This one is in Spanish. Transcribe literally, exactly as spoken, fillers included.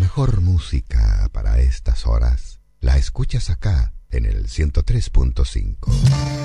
mejor música para estas horas la escuchas acá en el ciento tres punto cinco.